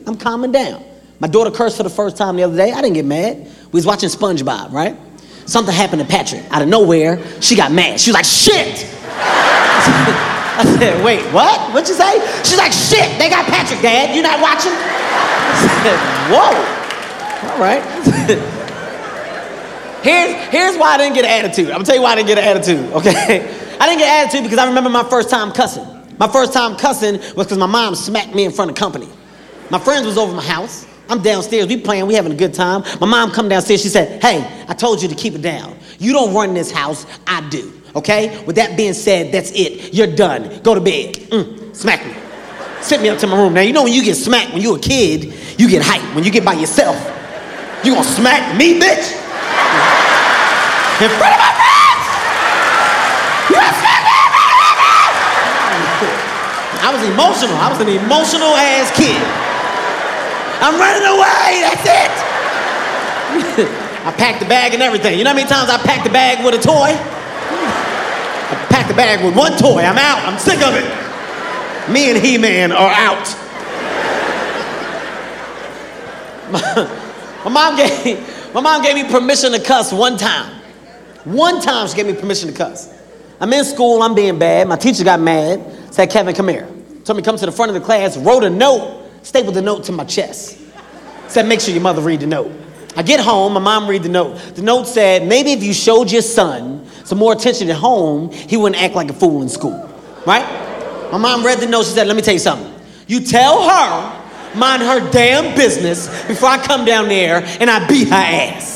I'm calming down. My daughter cursed for the first time the other day. I didn't get mad. We was watching SpongeBob, right? Something happened to Patrick. Out of nowhere, she got mad. She was like, shit! I said, wait, what? What'd you say? She's like, shit, they got Patrick, Dad. You not watching? I said, whoa. All right. Here's why I didn't get an attitude. I'm gonna tell you why I didn't get an attitude, okay? I didn't get an attitude because I remember my first time cussing. My first time cussing was because my mom smacked me in front of company. My friends was over my house. I'm downstairs, we playing, we having a good time. My mom come downstairs, she said, hey, I told you to keep it down. You don't run this house, I do, okay? With that being said, that's it. You're done. Go to bed. Smack me. Sent me up to my room. Now, you know when you get smacked when you a kid, you get hyped. When you get by yourself, you gonna smack me, bitch? In front of my friends! You gonna smack me in front of my friends! I was emotional. I was an emotional ass kid. I'm running away, that's it! I packed the bag and everything. You know how many times I packed the bag with a toy? I packed the bag with one toy. I'm out. I'm sick of it. Me and He-Man are out. My mom gave me permission to cuss one time. One time she gave me permission to cuss. I'm in school, I'm being bad. My teacher got mad, said, Kevin, come here. Told me come to the front of the class, wrote a note, stapled the note to my chest. Said, make sure your mother read the note. I get home, my mom read the note. The note said, maybe if you showed your son some more attention at home, he wouldn't act like a fool in school, right? My mom read the note, she said, let me tell you something. You tell her, mind her damn business before I come down there and I beat her ass.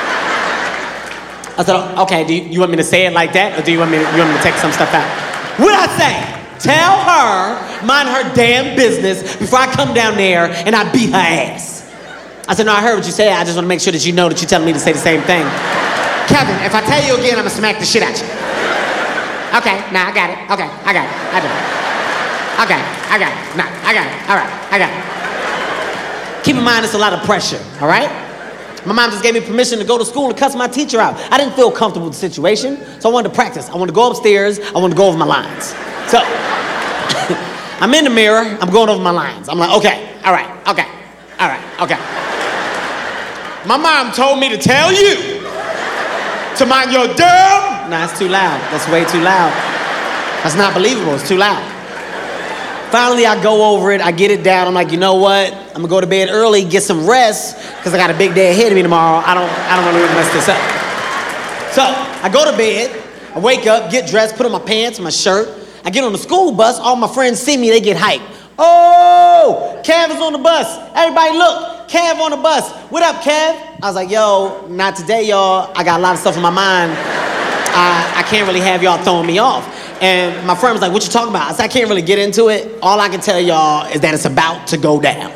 I said, okay, do you want me to say it like that? Or do you want me to take some stuff out? What I say? Tell her, mind her damn business before I come down there and I beat her ass. I said, no, I heard what you said. I just want to make sure that you know that you're telling me to say the same thing. Kevin, if I tell you again, I'm going to smack the shit out you. Okay, nah, I got it. Okay, I got it. I do. Okay, I got it. Nah, I got it. All right, I got it. Keep in mind, it's a lot of pressure, all right? My mom just gave me permission to go to school and cuss my teacher out. I didn't feel comfortable with the situation, so I wanted to practice. I wanted to go upstairs. I wanted to go over my lines. So I'm in the mirror. I'm going over my lines. I'm like, okay, all right, okay, all right, okay. My mom told me to tell you to mind your damn... Nah, it's too loud. That's way too loud. That's not believable. It's too loud. Finally, I go over it. I get it down. I'm like, you know what? I'm going to go to bed early, get some rest, because I got a big day ahead of me tomorrow. I don't want to mess this up. So I go to bed. I wake up, get dressed, put on my pants, my shirt. I get on the school bus. All my friends see me. They get hyped. Oh, Kev is on the bus. Everybody look. Kev on the bus. What up, Kev? I was like, yo, not today, y'all. I got a lot of stuff in my mind. I can't really have y'all throwing me off. And my friend was like, what you talking about? I said, I can't really get into it. All I can tell y'all is that it's about to go down.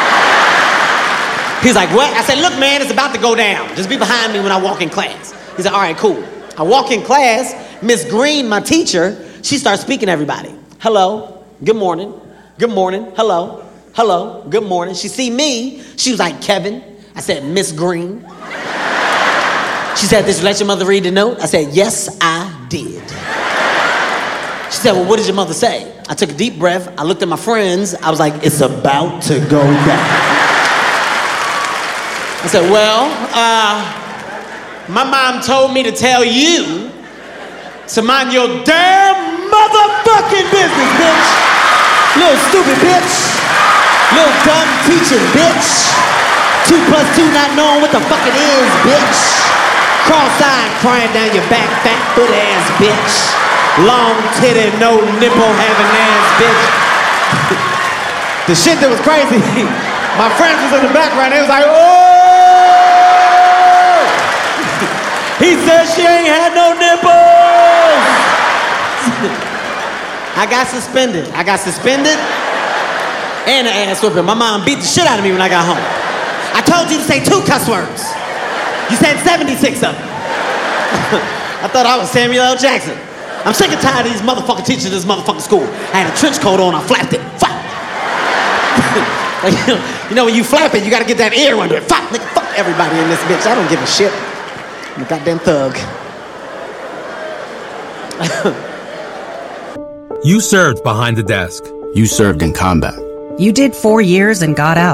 He's like, what? I said, look, man, it's about to go down. Just be behind me when I walk in class. He said, all right, cool. I walk in class. Miss Green, my teacher, she starts speaking to everybody. Hello, good morning. Good morning, hello. Hello, good morning. She see me. She was like, Kevin. I said, Miss Green. She said, did you let your mother read the note? I said, yes, I did. She said, well, what did your mother say? I took a deep breath. I looked at my friends. I was like, it's about to go down. I said, well, my mom told me to tell you to mind your damn motherfucking business, bitch. Little stupid bitch. Little dumb teaching, bitch. 2 + 2 not knowing what the fuck it is, bitch. Cross-eyed crying down your back, fat foot ass bitch. Long titty, no nipple having ass bitch. The shit that was crazy, my friends was in the background, they was like, oh! He said she ain't had no nipples! I got suspended and an ass whooping. My mom beat the shit out of me when I got home. I told you to say 2 cuss words. You said 76 of them. I thought I was Samuel L. Jackson. I'm sick and tired of these motherfucking teachers in this motherfucking school. I had a trench coat on, I flapped it. Fuck. Like, you know when you flap it, you gotta get that air under it. Fuck, nigga, fuck everybody in this bitch. I don't give a shit. I'm a goddamn thug. You served behind the desk. You served in combat. You did 4 years and got out.